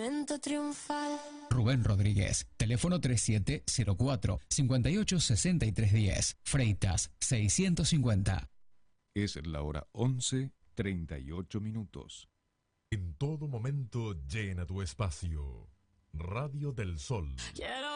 momento triunfal. Rubén Rodríguez, teléfono 3704-586310, Freitas 650. Es la hora 11:38. En todo momento llena tu espacio. Radio del Sol. Quiero